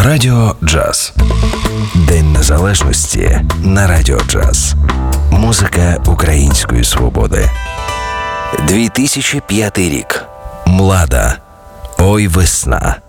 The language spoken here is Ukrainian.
Радіо Джаз. День Незалежності на Радіо Джаз. Музика української свободи. 2005 рік. Млада. Ой, весна.